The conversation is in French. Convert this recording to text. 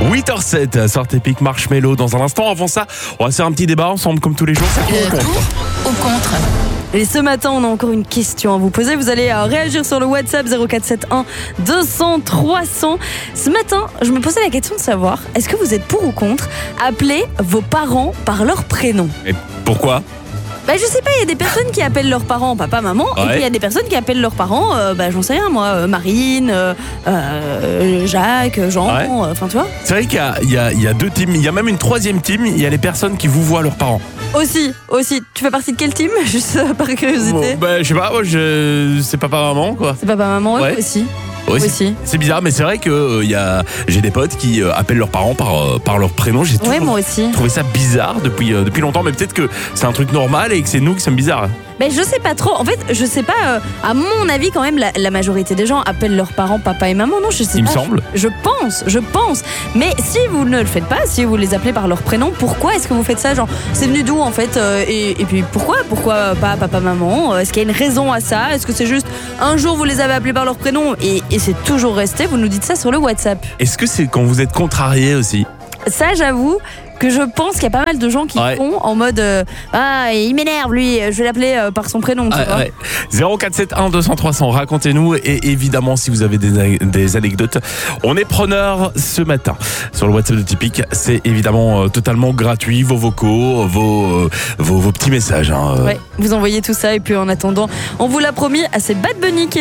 8h07, sortez Pic Marshmello dans un instant. Avant ça, on va faire un petit débat ensemble comme tous les jours. C'est pour ou contre Pour ou contre? Et ce matin, on a encore une question à vous poser. Vous allez réagir sur le WhatsApp 0471 200 300. Ce matin, je me posais la question de savoir, est-ce que vous êtes pour ou contre appeler vos parents par leur prénom? Et pourquoi? Je sais pas, il y a des personnes qui appellent leurs parents papa, maman, et puis il y a des personnes qui appellent leurs parents, j'en sais rien moi, Marine, Jacques, Jean, enfin tu vois. C'est vrai qu'il y a deux teams, il y a même une troisième team, il y a les personnes qui vous voient leurs parents. Aussi, tu fais partie de quel team? Juste par curiosité. Je sais pas, moi c'est papa-maman quoi. C'est papa, maman, Ouais. aussi. Ouais, Aussi. c'est bizarre, mais c'est vrai que j'ai des potes qui appellent leurs parents par leur prénom. J'ai Ouais, toujours moi aussi. trouvé ça bizarre depuis longtemps, mais peut-être que c'est un truc normal et que c'est nous qui sommes bizarres. Je sais pas trop. En fait, je sais pas. À mon avis, quand même, la majorité des gens appellent leurs parents papa et maman. Non, je sais Il pas. me semble. Je pense. Mais si vous ne le faites pas, si vous les appelez par leur prénom, pourquoi est-ce que vous faites ça? Genre, c'est venu d'où en fait? Et puis pourquoi pas papa, maman? Est-ce qu'il y a une raison à ça? Est-ce que c'est juste un jour vous les avez appelés par leur prénom et c'est toujours resté? Vous nous dites ça sur le WhatsApp. Est-ce que c'est quand vous êtes contrarié aussi? Ça, j'avoue que je pense qu'il y a pas mal de gens qui font en mode il m'énerve lui, je vais l'appeler par son prénom, tu vois. 0471 200 300, racontez-nous, et évidemment si vous avez des anecdotes, on est preneur ce matin sur le WhatsApp de Typique. C'est évidemment totalement gratuit, vos vocaux, vos petits messages. Ouais, vous envoyez tout ça et puis en attendant, on vous l'a promis, c'est Bad Bunny qui